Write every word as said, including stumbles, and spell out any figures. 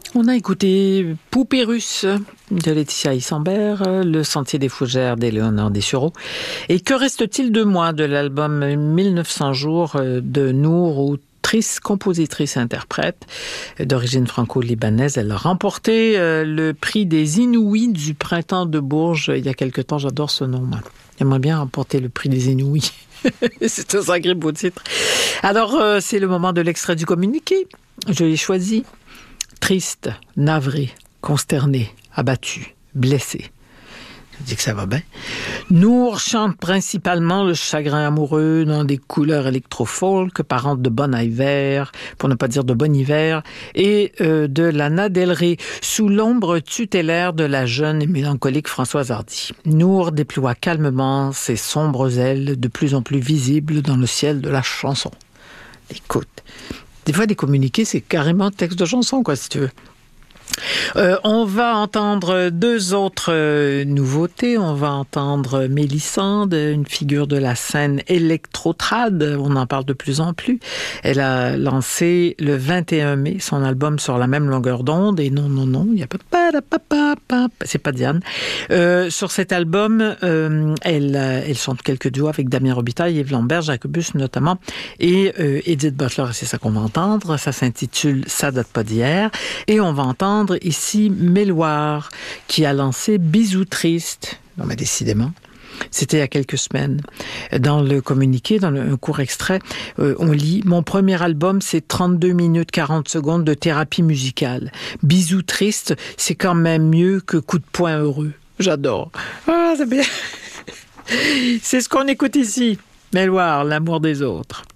On a écouté Poupée russe de Laetitia Isambert, Le Sentier des Fougères d'Éléonore Dessureau. Et Que reste-t-il de moi de l'album mille neuf cents jours de Nour, où compositrice interprète d'origine franco-libanaise. Elle a remporté euh, le prix des Inouïs du printemps de Bourges il y a quelque temps. J'adore ce nom, moi. J'aimerais bien remporter le prix des Inouïs. C'est un sacré beau titre. Alors, euh, c'est le moment de l'extrait du communiqué. Je l'ai choisi. Triste, navré, consterné, abattu, blessé. Je dis que ça va bien. Nour chante principalement le chagrin amoureux dans des couleurs électro-folk, parentes de Bon Iver, pour ne pas dire de Bon Hiver, et euh, de Lana Del Rey, sous l'ombre tutélaire de la jeune et mélancolique Françoise Hardy. Nour déploie calmement ses sombres ailes, de plus en plus visibles dans le ciel de la chanson. Écoute, des fois, des communiqués, c'est carrément texte de chanson, quoi, si tu veux. Euh, on va entendre deux autres euh, nouveautés. On va entendre Mélissande, une figure de la scène électro-trad. On en parle de plus en plus. Elle a lancé le vingt et un mai son album Sur la même longueur d'onde. Et non, non, non, il y a pas... C'est pas Diane. Euh, sur cet album, euh, elle, elle chante quelques duos avec Damien Robitaille, Yves Lambert, Jacobus notamment, et euh, Edith Butler. Et c'est ça qu'on va entendre. Ça s'intitule Ça date pas d'hier. Et on va entendre ici Méloire, qui a lancé Bisous triste. Non, mais décidément. C'était il y a quelques semaines. Dans le communiqué, dans le, un court extrait, euh, on lit « Mon premier album, c'est trente-deux minutes quarante secondes de thérapie musicale. Bisous triste, c'est quand même mieux que coup de poing heureux. » J'adore. Ah, c'est bien. C'est ce qu'on écoute ici. Méloire, l'amour des autres.